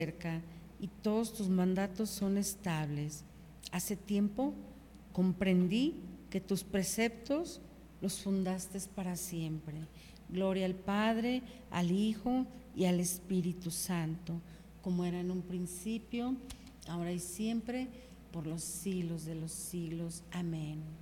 cerca y todos tus mandatos son estables. Hace tiempo comprendí que tus preceptos los fundaste para siempre. Gloria al Padre, al Hijo y al Espíritu Santo, como era en un principio, ahora y siempre, por los siglos de los siglos. Amén.